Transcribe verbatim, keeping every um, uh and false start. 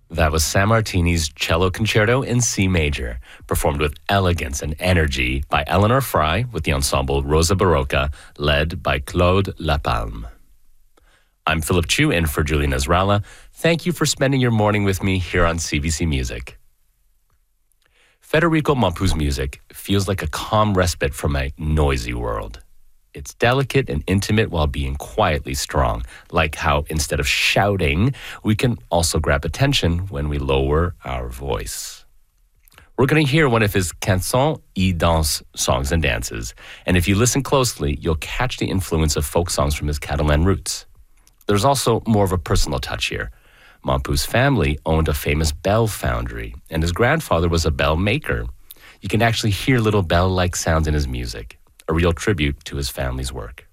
That was Sammartini's Cello Concerto in C major, performed with elegance and energy by Eleanor Fry with the ensemble Rosa Barocca, led by Claude Lapalme. I'm Philip Chu in for Julie Nasrallah. Thank you for spending your morning with me here on C B C Music. Federico Mompu's music feels like a calm respite from a noisy world. It's delicate and intimate while being quietly strong, like how instead of shouting, we can also grab attention when we lower our voice. We're going to hear one of his chansons et danses, songs and dances, and if you listen closely, you'll catch the influence of folk songs from his Catalan roots. There's also more of a personal touch here. Mompu's family owned a famous bell foundry, and his grandfather was a bell maker. You can actually hear little bell-like sounds in his music, a real tribute to his family's work.